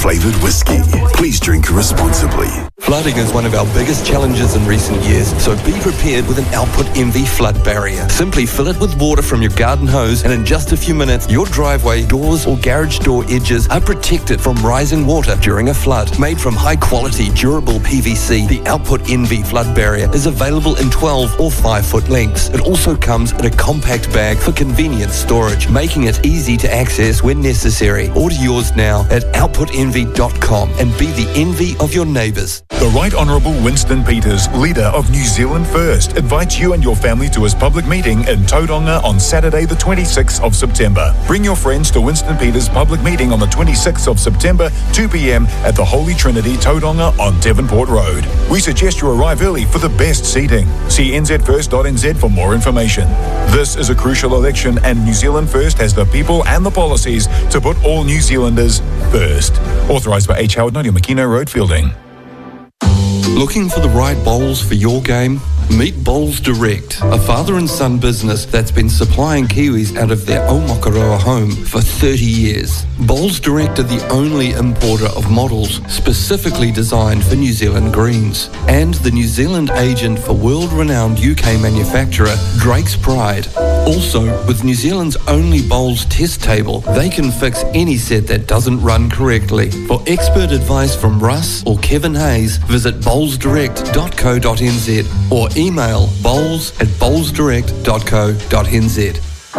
flavoured whiskey. Please drink responsibly. Flooding is one of our biggest challenges in recent years, so be prepared with an Output Envy flood barrier. Simply fill it with water from your garden hose, and in just a few minutes, your driveway, doors or garage door edges are protected from rising water during a flood. Made from high-quality, durable PVC, the Output Envy flood barrier is available in 12 or 5-foot lengths. It also comes in a compact bag for convenient storage, making it easy to access when necessary. Order yours now at outputenvy.com and be the envy of your neighbours. The Right Honourable Winston Peters, leader of New Zealand First, invites you and your family to his public meeting in Tauranga on Saturday the 26th of September. Bring your friends to Winston Peters' public meeting on the 26th of September, 2 p.m. at the Holy Trinity, Tauranga on Devonport Road. We suggest you arrive early for the best seating. See nzfirst.nz for more information. This is a crucial election, and New Zealand First has the people and the policies to put all New Zealanders first. Authorised by H. Howard, 90 Makino Road, Fielding. Looking for the right bowls for your game? Meet Bowls Direct, a father and son business that's been supplying Kiwis out of their Aomakaroa home for 30 years. Bowls Direct are the only importer of models specifically designed for New Zealand greens, and the New Zealand agent for world-renowned UK manufacturer Drake's Pride. Also, with New Zealand's only bowls test table, they can fix any set that doesn't run correctly. For expert advice from Russ or Kevin Hayes, visit bowlsdirect.co.nz or email bowls@bowlsdirect.co.nz.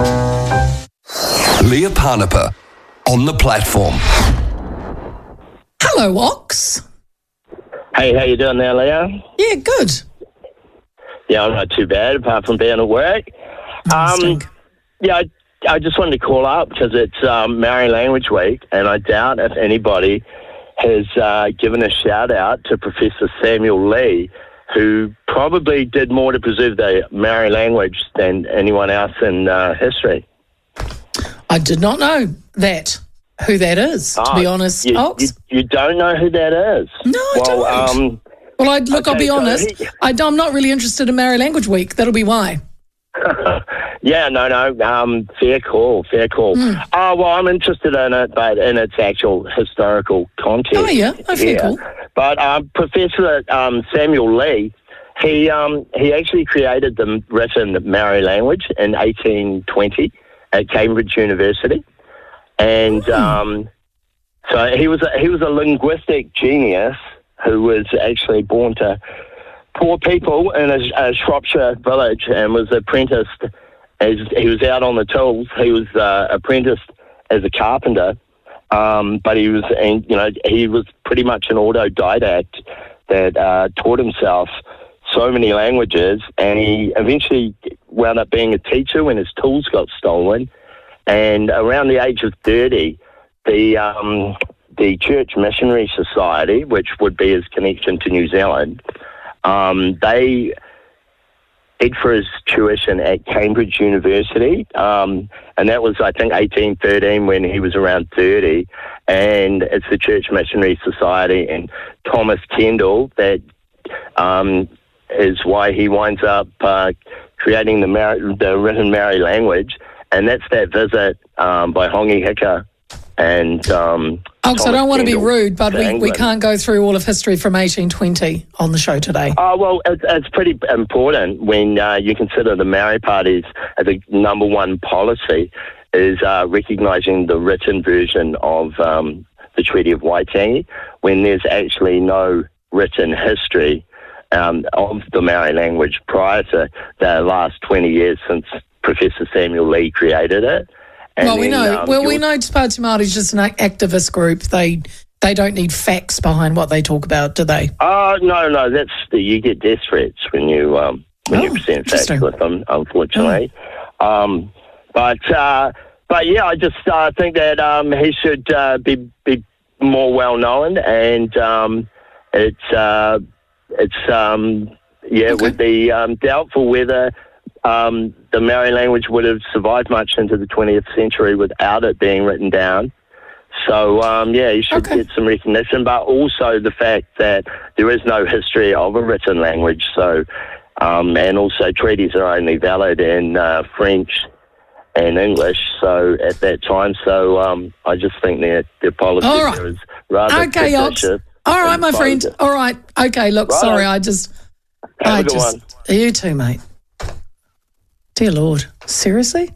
Leah Parnapa on the platform. Hello, Ox. Hey, how you doing there, Leah? Yeah, good. Yeah, I'm not too bad, apart from being at work. Yeah, I just wanted to call up because it's Maori Language Week, and I doubt if anybody has given a shout-out to Professor Samuel Lee, who probably did more to preserve the Maori language than anyone else in history. I did not know who that is, to be honest, Ox. You don't know who that is? No, I don't. I'll be honest. I'm not really interested in Maori Language Week. That'll be why. Yeah, no. Fair call. Well, I'm interested in it, but in its actual historical context. Oh, yeah. Fair call. But Professor Samuel Lee, he actually created the written Maori language in 1820 at Cambridge University, and so he was a linguistic genius who was actually born to poor people in a Shropshire village and was apprenticed as he was out on the tools. He was apprenticed as a carpenter, but he was pretty much an autodidact that taught himself so many languages, and he eventually wound up being a teacher when his tools got stolen. And around the age of 30, the Church Missionary Society, which would be his connection to New Zealand, they paid for his tuition at Cambridge University, and that was, I think, 1813 when he was around 30, and it's the Church Missionary Society and Thomas Kendall that is why he winds up creating the written Maori language, and that's that visit by Hongi Hika and Ox, I don't want to be rude, but we can't go through all of history from 1820 on the show today. Oh, well, it's pretty important when you consider the Maori parties as a number one policy is recognising the written version of the Treaty of Waitangi, when there's actually no written history of the Maori language prior to the last 20 years since Professor Samuel Lee created it. And we know Te Pāti Māori is just an activist group. They don't need facts behind what they talk about, do they? No. You get death threats when you present facts with them, unfortunately. But yeah, I just think that he should be more well known, and it would be doubtful whether the Maori language would have survived much into the 20th century without it being written down. So, you should get some recognition, but also the fact that there is no history of a written language. So, and also treaties are only valid in French and English. So at that time, I just think their policy there is rather Okay, get that Ox. shit All right, and my close friend. it. All right. Okay, look, Right. sorry, Have a good one. You too, mate. Dear Lord. Seriously?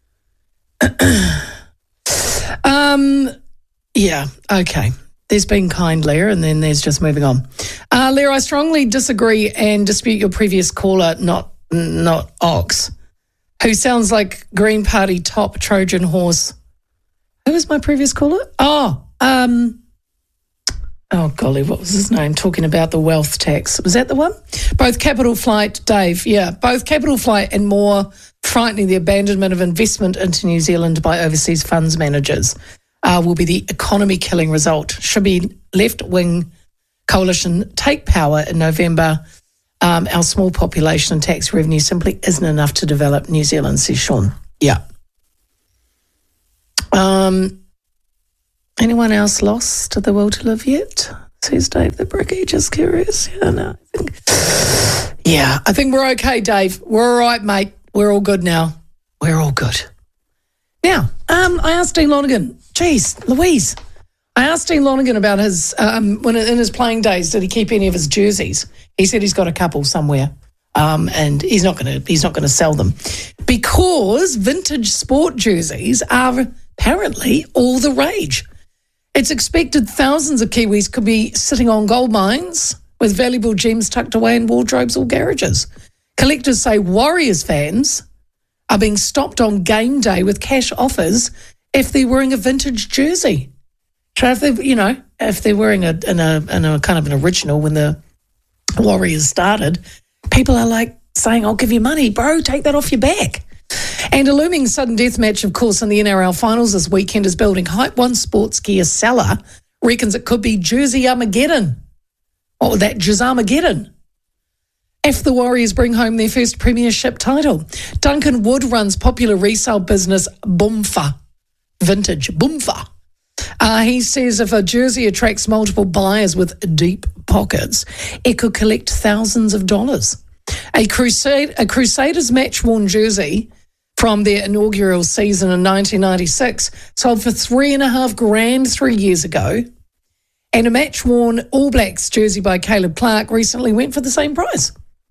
Yeah, okay. There's been kind, Leah, and then there's just moving on. Leah, I strongly disagree and dispute your previous caller, not Ox, who sounds like Green Party top Trojan horse. Who was my previous caller? Oh, golly, what was his name? Talking about the wealth tax. Was that the one? Both Capital Flight, Dave, yeah, both Capital Flight and more frightening the abandonment of investment into New Zealand by overseas funds managers will be the economy-killing result. Should be left-wing coalition take power in November. Our small population and tax revenue simply isn't enough to develop New Zealand, says Sean. Yeah. Anyone else lost to the will to live yet? Says Dave the Bricky, just curious. Yeah, no, I think we're okay, Dave. We're all right, mate. We're all good now. We're all good. Now, I asked Dean Lonergan, geez, Louise, I asked Dean Lonergan about his, when in his playing days, did he keep any of his jerseys? He said he's got a couple somewhere, and he's not going to sell them because vintage sport jerseys are apparently all the rage. It's expected thousands of Kiwis could be sitting on gold mines with valuable gems tucked away in wardrobes or garages. Collectors say Warriors fans are being stopped on game day with cash offers if they're wearing a vintage jersey. So if they're wearing a kind of an original when the Warriors started, people are like saying, "I'll give you money, bro. Take that off your back." And a looming sudden death match, of course, in the NRL finals this weekend is building. Hype One sports gear seller reckons it could be Jersey Armageddon. Or that Jersey-Armageddon. If the Warriors bring home their first premiership title. Duncan Wood runs popular resale business Boomfa. Vintage Boomfa. He says if a jersey attracts multiple buyers with deep pockets, it could collect thousands of dollars. A Crusaders match-worn jersey from their inaugural season in 1996 sold for $3,500 3 years ago, and a match-worn All Blacks jersey by Caleb Clark recently went for the same price.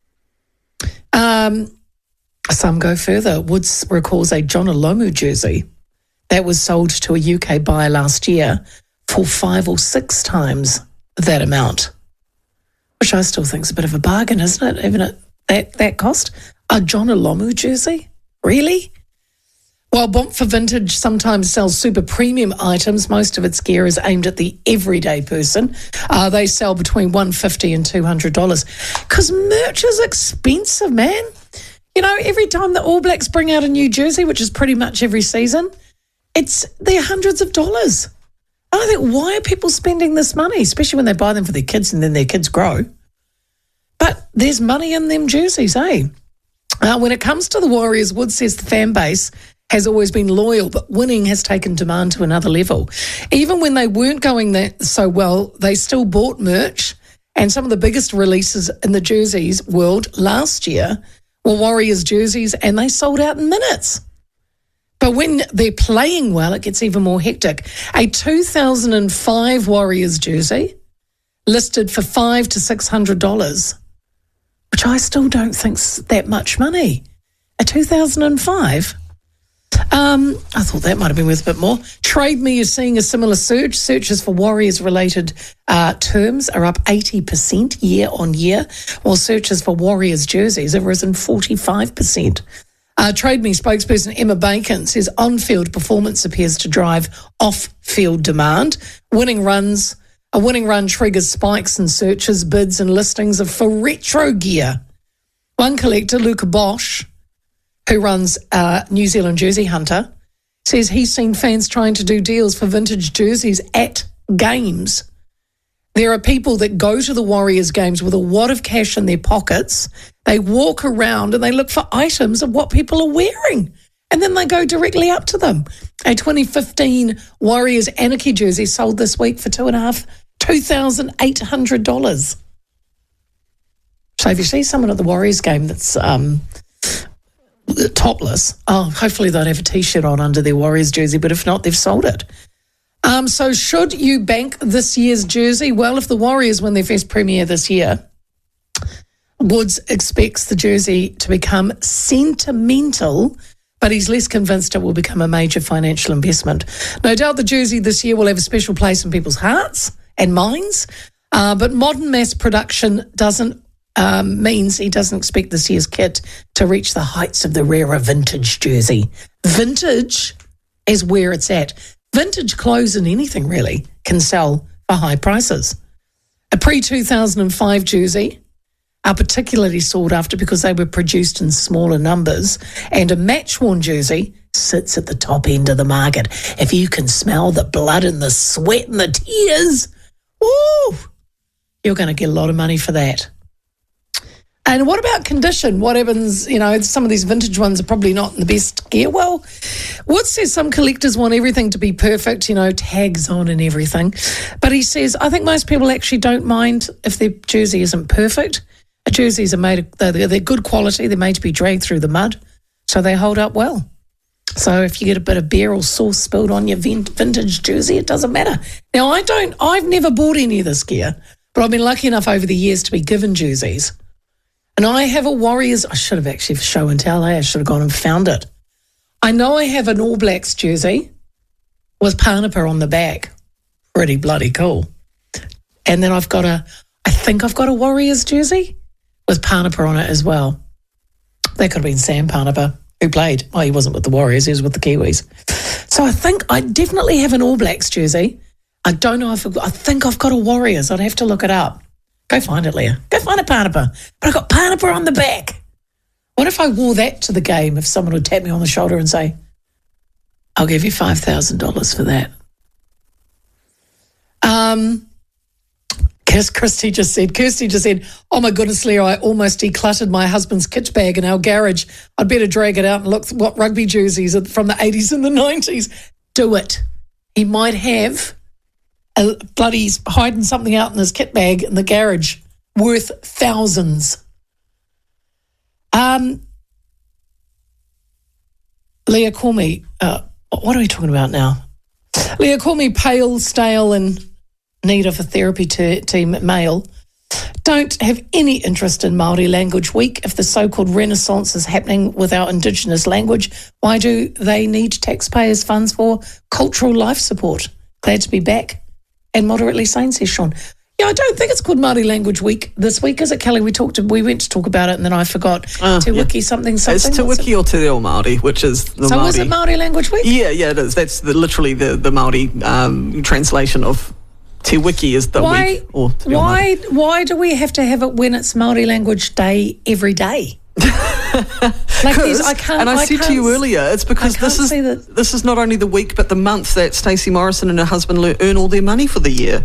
Some go further. Woods recalls a John Olomu jersey that was sold to a UK buyer last year for 5 or 6 times that amount, which I still think is a bit of a bargain, isn't it? Even at that cost. A John Olomu jersey? Really? While Boomfa Vintage sometimes sells super premium items, most of its gear is aimed at the everyday person. They sell between $150 and $200 because merch is expensive, man. You know, every time the All Blacks bring out a new jersey, which is pretty much every season, they're hundreds of dollars. And I think, why are people spending this money, especially when they buy them for their kids and then their kids grow? But there's money in them jerseys, eh? When it comes to the Warriors, Wood says the fan base has always been loyal, but winning has taken demand to another level. Even when they weren't going that so well, they still bought merch, and some of the biggest releases in the jerseys world last year were Warriors jerseys, and they sold out in minutes. But when they're playing well, it gets even more hectic. A 2005 Warriors jersey listed for $500 to $600, which I still don't think's that much money. A 2005? I thought that might have been worth a bit more. Trade Me is seeing a similar surge. Searches for Warriors-related terms are up 80% year on year, while searches for Warriors jerseys have risen 45%. Trade Me spokesperson Emma Bacon says on-field performance appears to drive off-field demand. A winning run triggers spikes in searches, bids and listings for retro gear. One collector, Luca Bosch, who runs New Zealand Jersey Hunter, says he's seen fans trying to do deals for vintage jerseys at games. There are people that go to the Warriors games with a wad of cash in their pockets. They walk around and they look for items of what people are wearing, and then they go directly up to them. A 2015 Warriors Anarchy jersey sold this week for $2,800. So if you see someone at the Warriors game that's topless, hopefully they'd have a T-shirt on under their Warriors jersey, but if not, they've sold it. So should you bank this year's jersey? Well, if the Warriors win their first premiere this year, Woods expects the jersey to become sentimental, but he's less convinced it will become a major financial investment. No doubt the jersey this year will have a special place in people's hearts and minds, but modern mass production means he doesn't expect this year's kit to reach the heights of the rarer vintage jersey. Vintage is where it's at. Vintage clothes and anything really can sell for high prices. A pre-2005 jersey are particularly sought after because they were produced in smaller numbers, and a match-worn jersey sits at the top end of the market. If you can smell the blood and the sweat and the tears, woo, you're going to get a lot of money for that. And what about condition? What happens, some of these vintage ones are probably not in the best gear. Well, Woods says some collectors want everything to be perfect, tags on and everything. But he says, I think most people actually don't mind if their jersey isn't perfect. Jerseys are made, they're good quality, they're made to be dragged through the mud, so they hold up well. So if you get a bit of beer or sauce spilled on your vintage jersey, it doesn't matter. Now, I've never bought any of this gear, but I've been lucky enough over the years to be given jerseys. And I have a Warriors, I should have actually, for show and tell, I should have gone and found it. I know I have an All Blacks jersey with Panapa on the back. Pretty bloody cool. And then I think I've got a Warriors jersey with Panapa on it as well. That could have been Sam Panapa, who played. Well, he wasn't with the Warriors, he was with the Kiwis. So I think I definitely have an All Blacks jersey. I don't know I think I've got a Warriors. I'd have to look it up. Go find it, Leah. Go find a Panapa. But I got Panapa on the back. What if I wore that to the game, if someone would tap me on the shoulder and say, I'll give you $5,000 for that? Kirsty just said, oh my goodness, Leah, I almost decluttered my husband's kit bag in our garage. I'd better drag it out and look what rugby jerseys from the 80s and the 90s. Do it. He might have he's hiding something out in his kit bag in the garage worth thousands. Leah, call me. What are we talking about now? Leah, call me pale, stale, and need of a therapy team male. Don't have any interest in Māori Language Week. If the so-called renaissance is happening with our Indigenous language, why do they need taxpayers' funds for cultural life support? Glad to be back. And moderately sane, says Sean. Yeah, I don't think it's called Māori Language Week this week, is it, Kelly? We went to talk about it and then I forgot. Te Wiki something. It's Te Wiki or Te Reo Māori, which is the so Māori. So is it Māori Language Week? Yeah, it is. That's literally the Māori translation of Te Wiki is the week. Or why do we have to have it when it's Māori Language Day every day? I said to you earlier, it's because this is not only the week but the month that Stacey Morrison and her husband earn all their money for the year.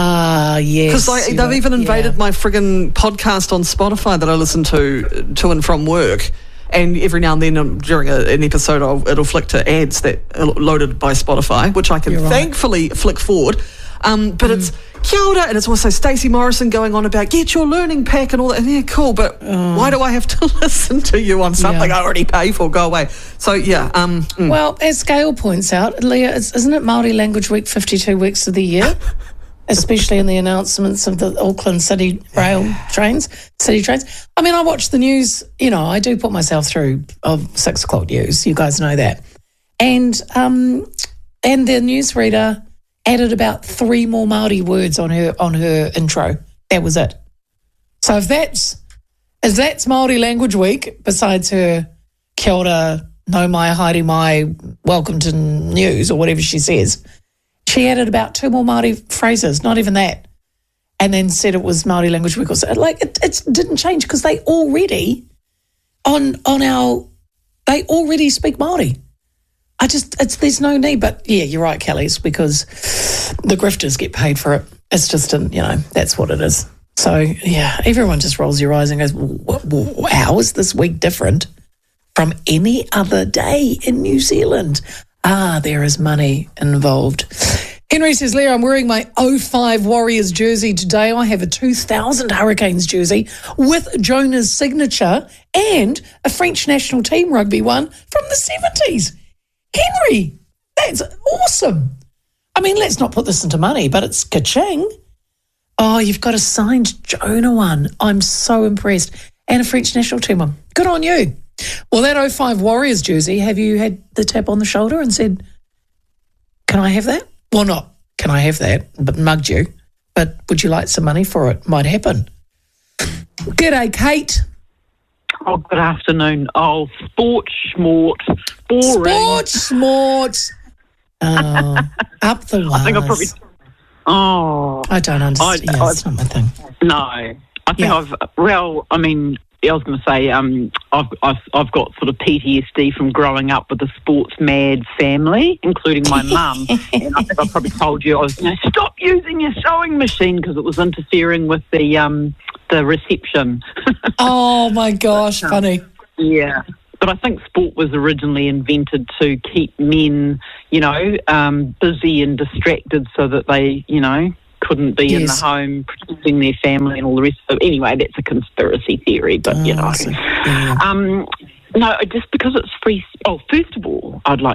Yes. Because they've even invaded my friggin' podcast on Spotify that I listen to and from work. And every now and then during an episode, it'll flick to ads that are loaded by Spotify, which I can thankfully flick forward. But it's kia ora, and it's also Stacey Morrison going on about get your learning pack and all that. And yeah, cool, but why do I have to listen to you on something I already pay for? Go away. So, yeah. Well, as Gail points out, Leah, isn't it Māori Language Week 52 weeks of the year? Especially in the announcements of the Auckland City trains. I mean, I watch the news, I do put myself through 6 o'clock news. You guys know that. And the newsreader added about 3 more Māori words on her intro. That was it. So if that's Māori Language Week, besides her kia ora, no mai, haere mai, welcome to news, or whatever she says, she added about 2 more Māori phrases, not even that, and then said it was Māori Language Week. It didn't change because they already they already speak Māori. There's no need, but yeah, you're right, Kelly. It's because the grifters get paid for it. It's just, that's what it is. So yeah, everyone just rolls your eyes and goes, how is this week different from any other day in New Zealand? There is money involved. Henry says, Leah, I'm wearing my 05 Warriors jersey today. I have a 2000 Hurricanes jersey with Jonah's signature and a French national team rugby one from the 70s. Henry, that's awesome. I mean, let's not put this into money, but it's ka-ching. Oh, you've got a signed Jonah one. I'm so impressed. And a French national team one. Good on you. Well, that 05 Warriors jersey, have you had the tap on the shoulder and said, can I have that? Well, not can I have that, but mugged you. But would you like some money for it? Might happen. G'day, Kate. Oh, good afternoon. Oh, sport schmort. Boring. Sport smart. Oh, up the wires. I think I probably... Oh. I don't understand. It's not my thing. No. I think I was going to say I've got sort of PTSD from growing up with a sports mad family, including my mum. And I think I probably told you, stop using your sewing machine because it was interfering with the reception. Oh my gosh, funny. Yeah. But I think sport was originally invented to keep men, busy and distracted so that they, couldn't be in the home protecting their family and all the rest of it. Anyway, that's a conspiracy theory, but, No, just because it's free... Oh, first of all, I'd like